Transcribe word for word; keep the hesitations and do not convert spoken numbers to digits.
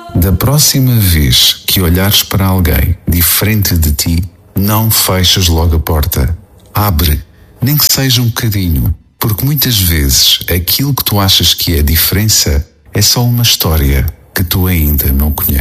Da próxima vez que olhares para alguém diferente de ti, não feches logo a porta. Abre, nem que seja um bocadinho, porque muitas vezes aquilo que tu achas que é diferença é só uma história que tu ainda não conheces.